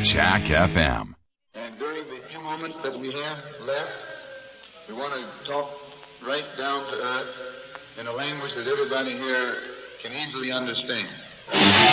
Jack FM. And during the few moments that we have left, we want to talk right down to earth in a language that everybody here can easily understand.